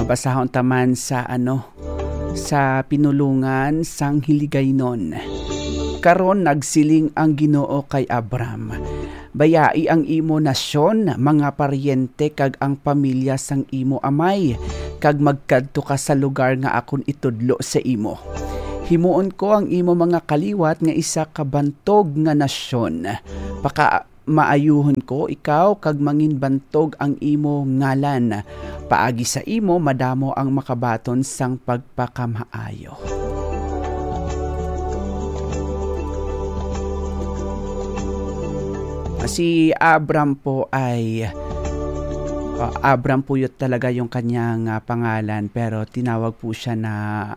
Basahon taman sa pinulungan sang Hiligaynon. Karon nagsiling ang Ginoo kay Abram. Bayai ang imo nasyon, mga paryente kag ang pamilya sang imo amay, kag magkadto ka sa lugar nga akon itudlo sa imo. Himuon ko ang imo mga kaliwat nga isa ka bantog nga nasyon. Maayuhon ko ikaw kag mangin bantog ang imo ngalan. Paagi sa imo madamo ang makabaton sang pagpakamaayo. Si Abram po ay Abram po yun talaga yung kanyang pangalan, pero tinawag po siya na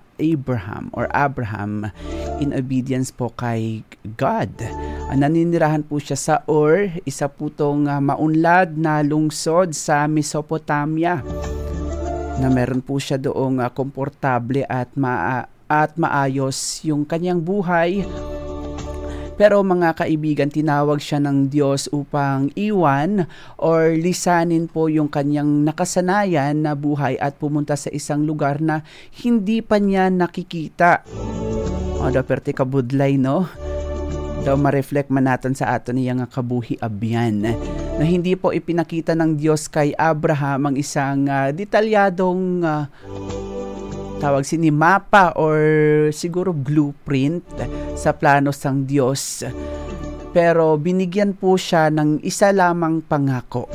Abraham in obedience po kay God. Naninirahan po siya sa Ur, isa po tong maunlad na lungsod sa Mesopotamia, na meron po siya doong komportable at maayos yung kanyang buhay. Pero mga kaibigan, tinawag siya ng Diyos upang iwan or lisanin po yung kanyang nakasanayan na buhay at pumunta sa isang lugar na hindi pa niya nakikita. Perte kabudlay, no? Daw ma-reflect man natin sa ato niya nga kabuhi abyan. Na hindi po ipinakita ng Diyos kay Abraham ang isang detalyadong tawag mapa or siguro blueprint sa plano sang Diyos. Pero binigyan po siya ng isa lamang pangako.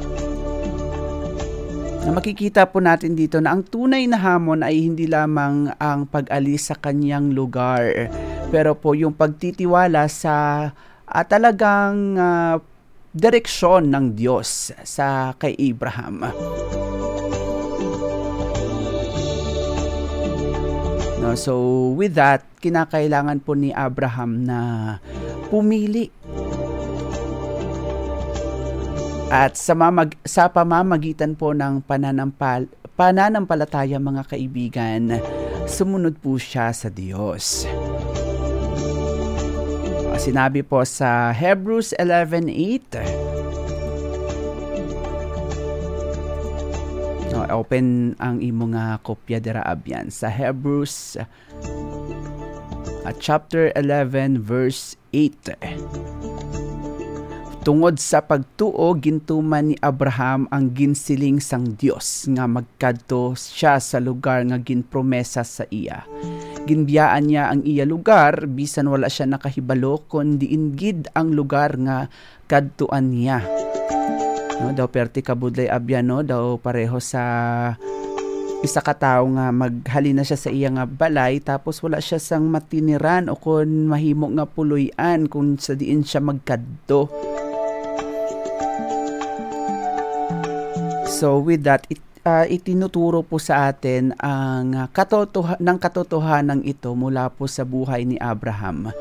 Na makikita po natin dito na ang tunay na hamon ay hindi lamang ang pag-alis sa kanyang lugar, pero po yung pagtitiwala sa talagang direksyon ng Diyos sa kay Abraham. No, so with that, kinakailangan po ni Abraham na pumili. At sa pamamagitan po ng pananampalataya, mga kaibigan, sumunod po siya sa Diyos. Sinabi po sa Hebrews 11:8. Open ang imo nga kopya dira abyan sa Hebrews chapter 11 verse 8. Tungod sa pagtuo gintuman ni Abraham ang ginsiling sang Dios nga magkadto siya sa lugar nga ginpromesa sa iya. Ginbiyaan niya ang iya lugar bisan wala siya nakahibalo kundi ingid ang lugar nga kadtuan niya. No, daw perti kabudlay abyan, no, daw pareho sa isa ka tao nga maghalina siya sa iya nga balay tapos wala siya sang matiniran o kun mahimo nga puloy-an kung sa diin siya magkadto. So with that, itinuturo po sa atin ang katotohanan ito mula po sa buhay ni Abraham.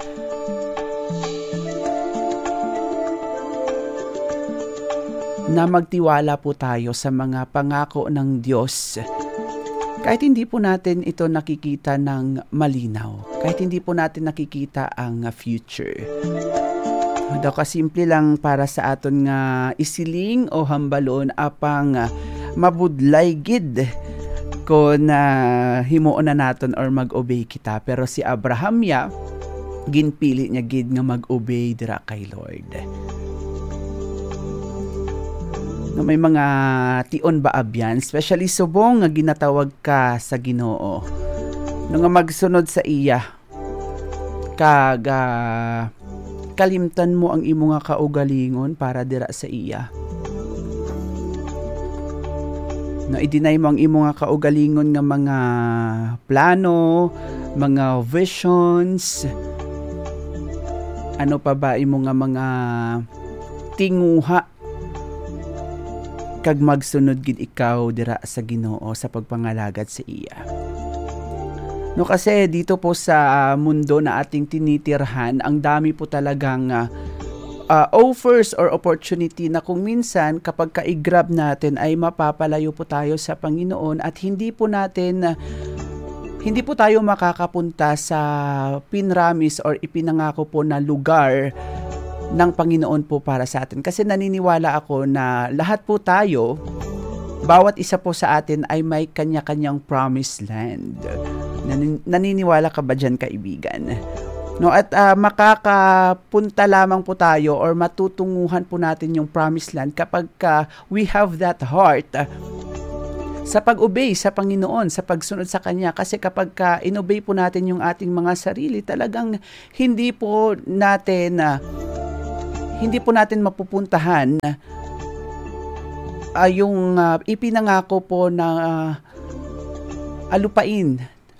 Na magtiwala po tayo sa mga pangako ng Diyos. Kahit hindi po natin ito nakikita ng malinaw. Kahit hindi po natin nakikita ang future. Daw kasimple lang para sa aton nga isiling o hambalon apang mabudlay gid kung himuon na naton or mag-obey kita. Pero si Abraham ginpili niya gid nga mag-obey dira kay Lord. No, may mga tion ba abyan, especially subong nga ginatawag ka sa Ginoo. No nga magsunod sa iya, kag kalimtan mo ang imo nga kaugalingon para dira sa iya. No, i-deny mo ang imo nga kaugalingon nga mga plano, mga visions, ano pa ba imo nga mga tinguha, kag magsunod gid ikaw dira sa Ginoo sa pagpangalagad sa iya. No, kasi dito po sa mundo na ating tinitirhan, ang dami po talagang offers or opportunity na kung minsan kapag ka-grab natin ay mapapalayo po tayo sa Panginoon at hindi po tayo makakapunta sa pinramis or ipinangako po na lugar ng Panginoon po para sa atin. Kasi naniniwala ako na lahat po tayo bawat isa po sa atin ay may kanya-kanyang promised land. Naniniwala ka ba dyan, kaibigan? No, at makakapunta lamang po tayo or matutunguhan po natin yung promised land kapag we have that heart sa pag-obey sa Panginoon, sa pagsunod sa Kanya. Kasi kapag inobey po natin yung ating mga sarili, talagang hindi po natin mapupuntahan yung ipinangako po na alupain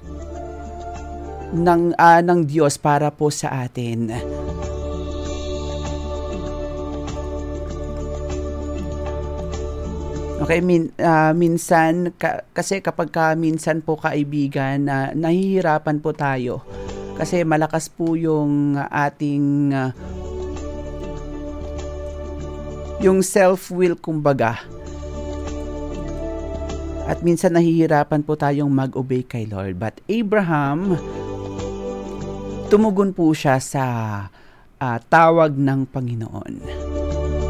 ng Diyos para po sa atin. Okay, minsan kasi kapag minsan po, kaibigan, nahihirapan po tayo kasi malakas po yung ating yung self-will, kumbaga. At minsan nahihirapan po tayong mag-obey kay Lord. But Abraham, tumugon po siya sa tawag ng Panginoon.